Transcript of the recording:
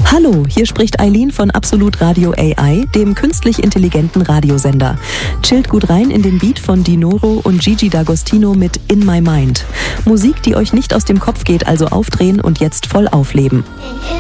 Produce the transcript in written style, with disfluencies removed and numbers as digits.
Hallo, hier spricht Eileen von Absolut Radio AI, dem künstlich intelligenten Radiosender. Chillt gut rein in den Beat von Dinoro und Gigi D'Agostino mit In My Mind. Musik, die euch nicht aus dem Kopf geht, also aufdrehen und jetzt voll aufleben.